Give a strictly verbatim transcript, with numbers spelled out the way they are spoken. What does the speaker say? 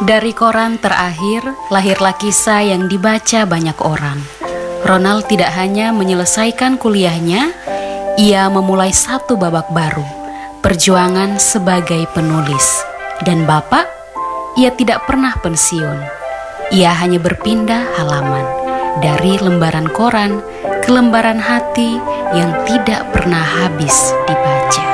Dari koran terakhir, lahirlah kisah yang dibaca banyak orang. Ronald tidak hanya menyelesaikan kuliahnya, ia memulai satu babak baru, perjuangan sebagai penulis. Dan Bapak, ia tidak pernah pensiun. Ia hanya berpindah halaman, dari lembaran koran ke lembaran hati yang tidak pernah habis dibaca.